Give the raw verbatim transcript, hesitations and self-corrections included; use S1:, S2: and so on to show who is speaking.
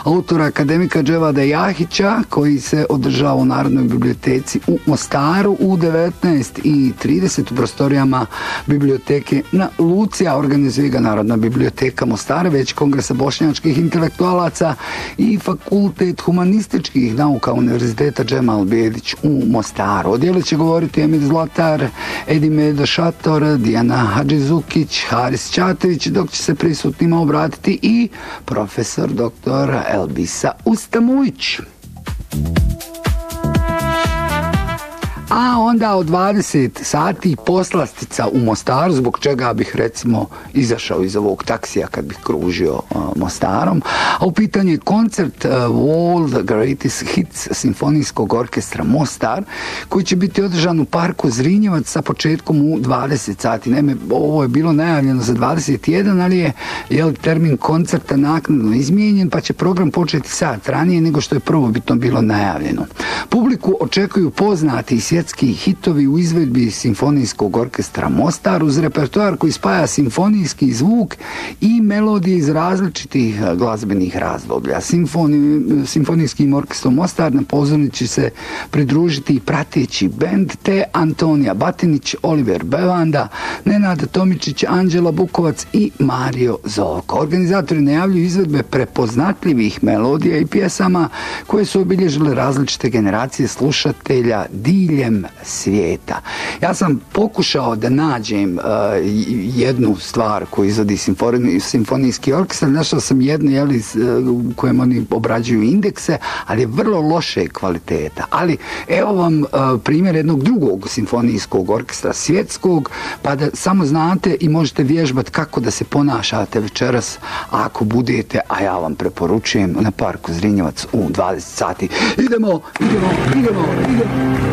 S1: autora akademika Dževada Jahića, koji se održava u Narodnoj biblioteci u Mostaru u devetnaest i trideset u prostorijama biblioteke na Lucija. Organizuje ga Narodna biblioteka Mostara, već Kongresa bošnjačkih intelektualaca i Fakultet humanističkih nauka Univerziteta Džemal Bedić u Mostaru. O dijelu će govoriti Emir Zlatar, Edimedo Šator, Dijana Hadžizukić, Haris Čatević, dok će se prisutnima obratiti i profesor doktor Elbisa Ustamujić. A onda od dvadeset sati poslastica u Mostaru, zbog čega bih recimo izašao iz ovog taksija kad bih kružio uh, Mostarom. A u pitanju je koncert uh, World Greatest Hits Simfonijskog orkestra Mostar, koji će biti održan u parku Zrinjevac sa početkom u dvadeset sati. Naime, ovo je bilo najavljeno za dvadeset jedan, ali je jel, termin koncerta naknadno izmijenjen, pa će program početi sat ranije nego što je prvobitno bilo najavljeno. Publiku očekuju poznati i svjetski hitovi u izvedbi Simfonijskog orkestra Mostar uz repertoar koji spaja simfonijski zvuk i melodije iz različitih glazbenih razdoblja. Simfoni, Simfonijskim orkestrom Mostar na pozornici će se pridružiti prateći bend te Antonija Batinić, Oliver Bevanda, Nenad Tomičić, Anđela Bukovac i Mario Zovko. Organizatori najavljuju izvedbe prepoznatljivih melodija i pjesama koje su obilježile različite generacije slušatelja diljem svijeta. Ja sam pokušao da nađem uh, jednu stvar koju izvodi simfoni, simfonijski orkestar. Našao sam jednu jeli, u kojem oni obrađuju indekse, ali je vrlo loše kvaliteta. Ali evo vam uh, primjer jednog drugog simfonijskog orkestra svjetskog, pa da samo znate i možete vježbati kako da se ponašate večeras ako budete, a ja vam preporučujem, na parku Zrinjevac u dvadeset sati. Idemo, idemo, idemo, idemo.